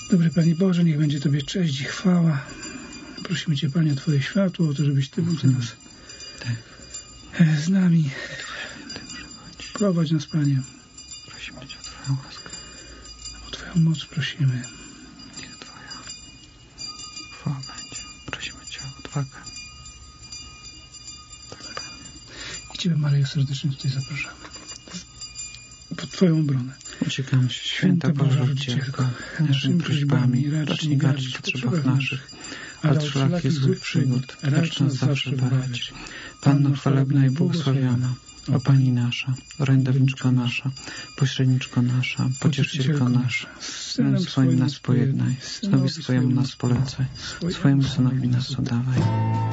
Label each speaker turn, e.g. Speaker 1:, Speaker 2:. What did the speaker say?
Speaker 1: Dobry Panie Boże, niech będzie Tobie cześć i chwała. Prosimy Cię, Panie, o Twoje światło, o to, żebyś Ty był teraz z nami. Prowadź nas, Panie.
Speaker 2: Prosimy Cię o Twoją łaskę.
Speaker 1: O Twoją moc prosimy.
Speaker 2: Niech Twoja chwała będzie. Prosimy Cię o odwagę. Tak.
Speaker 1: I Ciebie, Maryjo, serdecznie tutaj zapraszamy. Pod Twoją obronę.
Speaker 2: Uciekamy się, święta Boża Rodzicielko, naszymi prośbami, racz nie gardzić w potrzebach naszych, ale od wszelakich złych przygód, racz nas zawsze bawić. Panno chwalebna i błogosławiona, o Pani nasza, orędowniczko nasza, pośredniczko nasza, pocieszycielko nasza, z Synem swoim nas pojednaj, Synowi swojemu nas polecaj, swojemu Synowi nas oddawaj.